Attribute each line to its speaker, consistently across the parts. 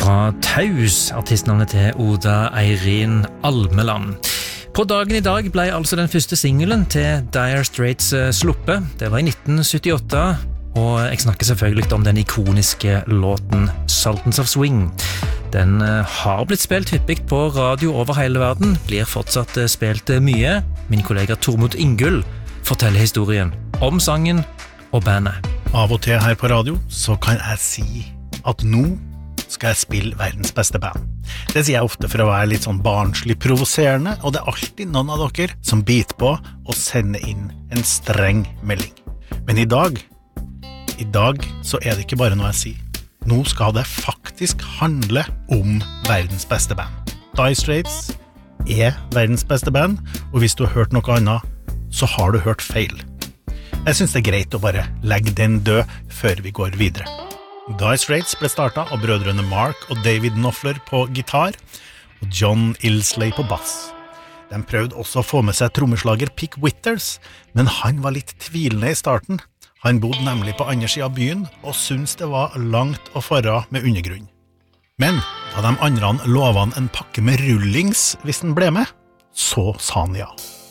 Speaker 1: fra Taus, artistnavnet til Oda Eirin Almeland. På dagen i dag ble altså den første singelen til Dire Straits sluppet. Det var i 1978, og jeg snakker selvfølgelig om den ikoniske låten Sultans of Swing. Den har blitt spilt hyppig på radio over hele verden, blir fortsatt spilt mye. Min kollega Tormod Ingull forteller historien om sangen og bandet.
Speaker 2: Av og til her på radio så kan jeg si at nå skal jeg spille verdens beste band. Det sier jeg ofte for å være litt sånn barnslig provoserende, og det er alltid noen av dere som biter på og sender inn en streng melding. Men i dag så er det ikke bare noe jeg sier. Nå skal det faktisk handle om verdens beste band. Dire Straits er verdens beste band, og hvis du har hørt noe annet, så har du hørt feil. Jeg synes det er greit å bare legge den død før vi går videre. Dire Straits ble startet av brødrene Mark og David Knopfler på gitar, og John Illsley på bass. De prøvde også å få med seg trommeslager Pick Withers, men han var litt tvilende i starten. Han bodde nemlig på andre siden av byen, og syntes det var langt å fara med undergrunn. Men da de andre lovet han en pakke med rullings hvis han ble med, så sa han ja.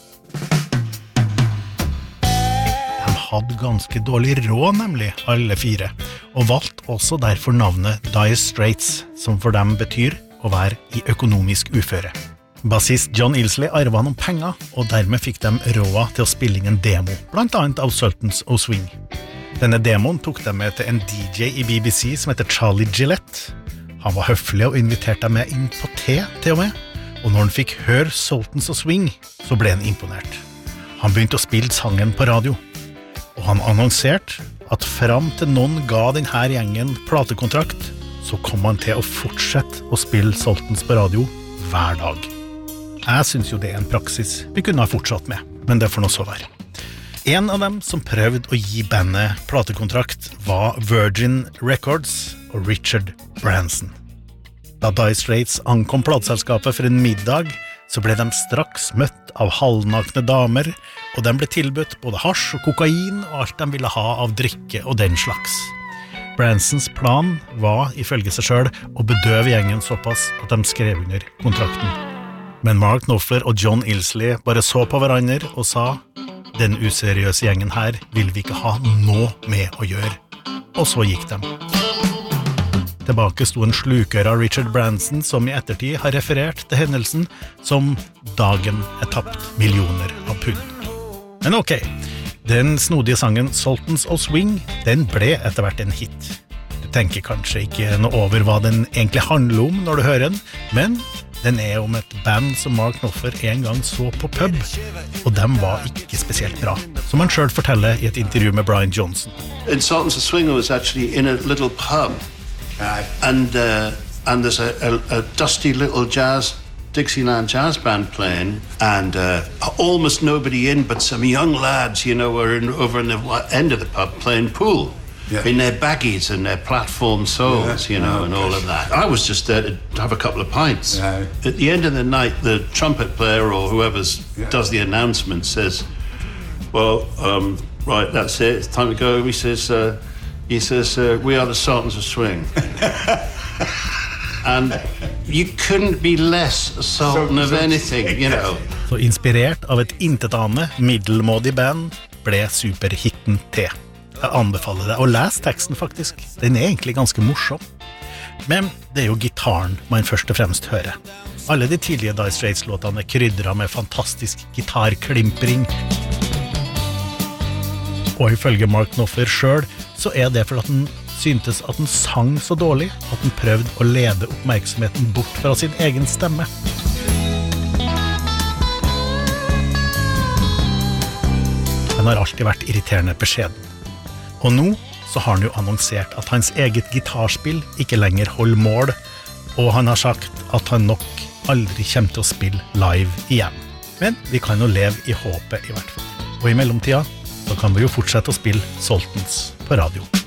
Speaker 2: De hadde ganske dårlig råd nemlig, alle fire, og valgte også derfor navnet Dire Straits, som for dem betyr å være i økonomisk uføre. Bassist John Illsley arvet noen penger, og dermed fikk de råd til å spille inn en demo, blant annet av Sultans of Swing. Denne demoen tok de med til en DJ i BBC som heter Charlie Gillette. Han var høflig og inviterte dem med inn på te til og med, og når han fikk høre Sultans of Swing, så ble han imponert. Han begynte å spille sangen på radio, og han annonserte at fram til noen ga denne gjengen platekontrakt, så kom han til å fortsette å spille Sultans på radio hver dag. Jeg synes jo det er en praksis vi kunne ha fortsatt med, men det får nå så være. En av dem som prøvde å gi bandet platekontrakt var Virgin Records og Richard Branson. Da Dire Straits ankom plateselskapet for en middag, så ble de straks møtt av halvnakne damer, og de ble tilbudt både hasj og kokain og alt de ville ha av drikke og den slags. Bransons plan var, ifølge seg selv, å bedøve gjengen såpass at de skrev under kontrakten. Men Mark Knopfler og John Illsley bare så på hverandre og sa «Den useriøse gjengen her vil vi ikke ha noe med å gjøre». Og så gikk de. Tilbake sto en slukøra Richard Branson som i ettertid har referert til hendelsen som «dagen er tapt millioner av pund». Men ok, den snodige sangen Sultans of Swing, den ble etter hvert en hit. Du tenker kanskje ikke noe over hva den egentlig handler om når du hører den, men den er om et band som Mark Knopfler en gang så på pub, og dem var ikke spesielt bra, som han selv forteller i et intervju med Brian Johnson.
Speaker 3: And Sultans of Swing was actually in a little pub, and there's a dusty little Dixieland jazz band playing, and almost nobody in but some young lads, you know, were over in the end of the pub playing pool. Yeah. In their baggies and their platform soles, you know, and all of that. I was just there to have a couple of pints. Yeah. At the end of the night, the trumpet player or whoever does the announcement says, well, right, that's it, it's time to go. He says, we are the Sultans of Swing. And you couldn't be less a sultan of anything, you know.
Speaker 2: Så inspirert av et intetanende, middelmådig band ble superhitten til. Jeg anbefaler deg å lese teksten faktisk. Den er egentlig ganske morsom. Men det er jo gitaren man først og fremst hører. Alle de tidlige Dire Straits-låtene er krydret med fantastisk gitarklimpring. Og ifølge Mark Knopfler selv, så er det fordi han syntes at han sang så dårlig at han prøvde å lede oppmerksomheten bort fra sin egen stemme. Han har alltid vært irriterende beskjeden. Og nå så har han jo annonsert at hans eget gitarspill ikke lenger holder mål, og han har sagt at han nok aldri kommer til å spille live igjen. Men vi kan jo leve i håpet i hvert fall. Og i mellomtida så kan vi jo fortsette å spille Sultans på radio.